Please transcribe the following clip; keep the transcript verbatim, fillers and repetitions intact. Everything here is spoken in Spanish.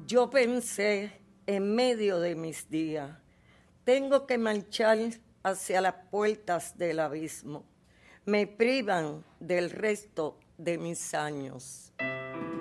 Yo pensé en medio de mis días, tengo que marchar hacia las puertas del abismo. Me privan del resto de mis años.